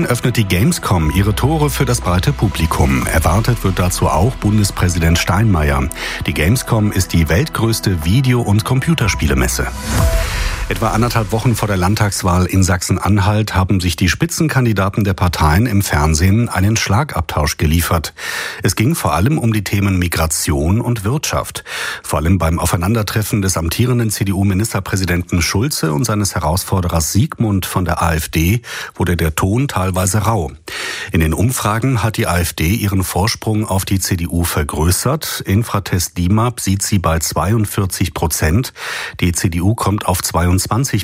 Berlin öffnet die Gamescom ihre Tore für das breite Publikum. Erwartet wird dazu auch Bundespräsident Steinmeier. Die Gamescom ist die weltgrößte Video- und Computerspielemesse. Etwa 1,5 Wochen vor der Landtagswahl in Sachsen-Anhalt haben sich die Spitzenkandidaten der Parteien im Fernsehen einen Schlagabtausch geliefert. Es ging vor allem um die Themen Migration und Wirtschaft. Vor allem beim Aufeinandertreffen des amtierenden CDU-Ministerpräsidenten Schulze und seines Herausforderers Siegmund von der AfD wurde der Ton teilweise rau. In den Umfragen hat die AfD ihren Vorsprung auf die CDU vergrößert. Infratest DIMAP sieht sie bei 42%. Die CDU kommt auf 22%.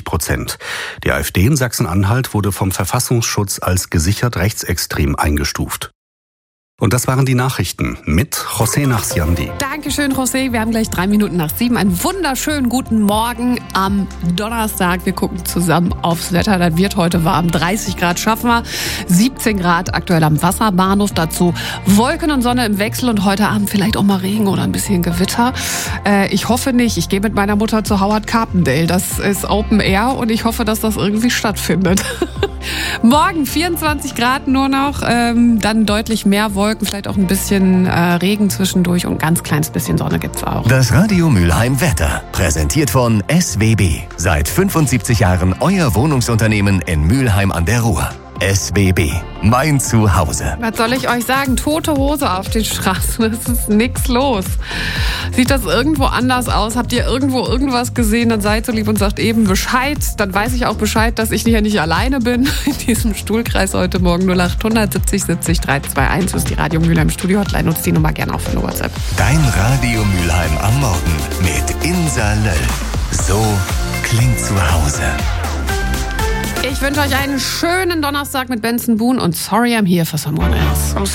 Die AfD in Sachsen-Anhalt wurde vom Verfassungsschutz als gesichert rechtsextrem eingestuft. Und das waren die Nachrichten mit José Nachsiandi. Dankeschön, José. Wir haben gleich 7:03. Einen wunderschönen guten Morgen am Donnerstag. Wir gucken zusammen aufs Wetter. Das wird heute warm. 30 Grad schaffen wir. 17 Grad aktuell am Wasserbahnhof. Dazu Wolken und Sonne im Wechsel und heute Abend vielleicht auch mal Regen oder ein bisschen Gewitter. Ich hoffe nicht. Ich gehe mit meiner Mutter zu Howard Carpendale. Das ist Open Air und ich hoffe, dass das irgendwie stattfindet. Morgen 24 Grad nur noch, dann deutlich mehr Wolken, vielleicht auch ein bisschen Regen zwischendurch und ein ganz kleines bisschen Sonne gibt's auch. Das Radio Mülheim Wetter, präsentiert von SWB. Seit 75 Jahren euer Wohnungsunternehmen in Mülheim an der Ruhr. SWB, mein Zuhause. Was soll ich euch sagen? Tote Hose auf den Straßen, es ist nix los. Sieht das irgendwo anders aus? Habt ihr irgendwo irgendwas gesehen? Dann seid so lieb und sagt eben Bescheid. Dann weiß ich auch Bescheid, dass ich hier nicht alleine bin in diesem Stuhlkreis heute Morgen. 0800 70 70 321 ist die Radio Mülheim Studio Hotline. Nutzt die Nummer gerne auch für eine WhatsApp. Dein Radio Mülheim am Morgen mit Insa Löll. So klingt Zuhause. Ich wünsche euch einen schönen Donnerstag mit Benson Boone und Sorry I'm Here for Someone Else.